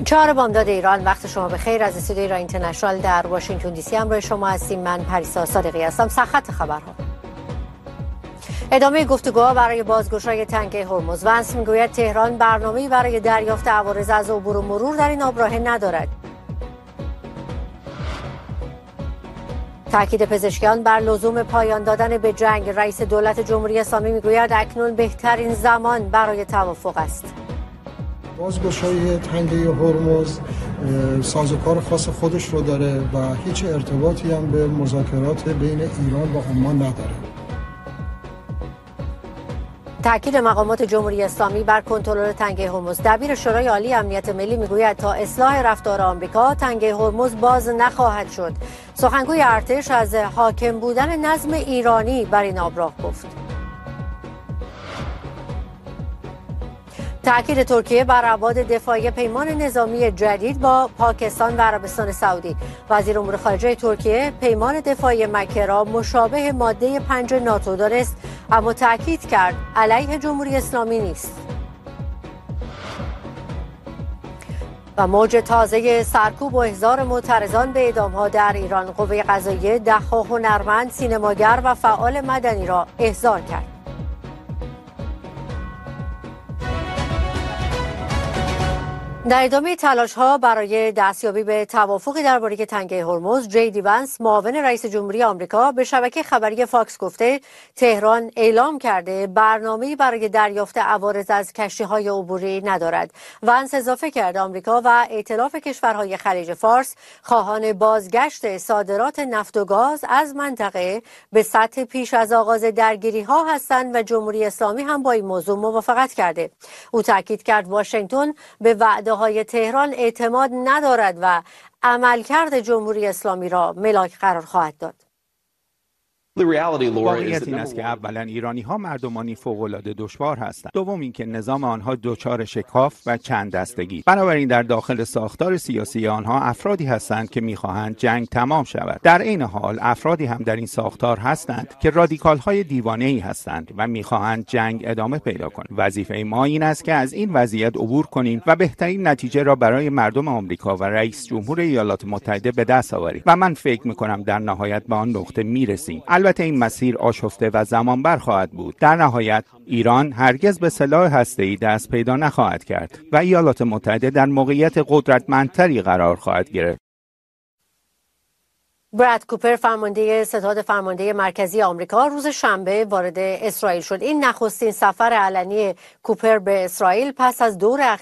4 بامداد ایران، وقت شما بخیر. از استودیوی ایران اینترنشنال در واشنگتن دی سی همراه شما هستیم. من پریسا صادقی هستم. سرخط خبرها. ادامه گفتگوها برای بازگشایی تنگه هرمز. ونس میگوید تهران برنامه‌ای برای دریافت عوارض از عبور و مرور در این آبراه ندارد. تاکید پزشکیان بر لزوم پایان دادن به جنگ. رئیس دولت جمهوری اسلامی میگوید اکنون بهترین زمان برای توافق است. بازگشایی تنگه هرمز سازوکار خاص خودش رو داره و هیچ ارتباطی هم به مذاکرات بین ایران و عمان نداره. تاکید مقامات جمهوری اسلامی بر کنترل تنگه هرمز. دبیر شورای عالی امنیت ملی میگوید تا اصلاح رفتار آمریکا تنگه هرمز باز نخواهد شد. سخنگوی ارتش از حاکم بودن نظم ایرانی بر این آبراه گفت. تأکید ترکیه بر ابعاد دفاعی پیمان نظامی جدید با پاکستان و عربستان سعودی. وزیر امور خارجه ترکیه پیمان دفاعی مکه را مشابه ماده 5 ناتو دانست، اما تأکید کرد علیه جمهوری اسلامی نیست. و موج تازه سرکوب و احضار معترضان به اعدام‌ها در ایران. قوه قضاییه 10 هنرمند، سینماگر و فعال مدنی را احضار کرد. در ادامه تلاش‌ها برای دستیابی به توافقی درباره تنگه هرمز، جی دی ونس، معاون رئیس جمهوری آمریکا، به شبکه خبری فاکس گفته تهران اعلام کرده برنامه‌ای برای دریافت عوارض از کشتی‌های عبوری ندارد. ونس اضافه کرد آمریکا و ائتلاف کشورهای خلیج فارس خواهان بازگشت صادرات نفت و گاز از منطقه به سطح پیش از آغاز درگیری‌ها هستند و جمهوری اسلامی هم با این موضوع موافقت کرده. او تاکید کرد واشنگتن به وعده های تهران اعتماد ندارد و عملکرد جمهوری اسلامی را ملاک قرار خواهد داد. واقعیت این است که اولا ایرانی‌ها مردمانی فوق‌العاده دشوار هستند. دوم اینکه نظام آنها دچار شکاف و چند دستگی. بنابراین در داخل ساختار سیاسی آنها افرادی هستند که می‌خواهند جنگ تمام شود. در عین حال افرادی هم در این ساختار هستند که رادیکال‌های دیوانه‌ای هستند و می‌خواهند جنگ ادامه پیدا کند. وظیفه ما این است که از این وضعیت عبور کنیم و بهترین نتیجه را برای مردم آمریکا و رئیس جمهور ایالات متحده به دست آوریم. و من فکر می‌کنم در نهایت به آن نقطه می‌رسیم. البته این مسیر آشفته و زمانبر خواهد بود. در نهایت ایران هرگز به سلاح هسته‌ای دست پیدا نخواهد کرد و ایالات متحده در موقعیت قدرتمندتری قرار خواهد گرفت. براد کوپر، فرمانده ستاد فرمانده مرکزی آمریکا، روز شنبه وارد اسرائیل شد. این نخستین سفر علنی کوپر به اسرائیل پس از دور